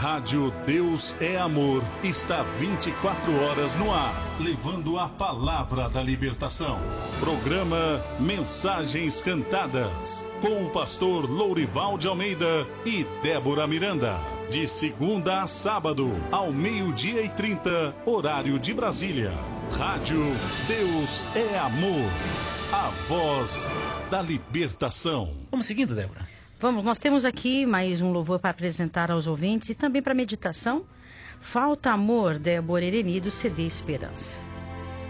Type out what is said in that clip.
Rádio Deus é Amor está 24 horas no ar, levando a palavra da libertação. Programa Mensagens Cantadas, com o pastor Lourival de Almeida e Débora Miranda. De segunda a sábado, ao 12h30, horário de Brasília. Rádio Deus é Amor, a voz da libertação. Vamos seguindo, Débora. Vamos, nós temos aqui mais um louvor para apresentar aos ouvintes e também para meditação. Falta Amor, Débora Ereni, do CD Esperança.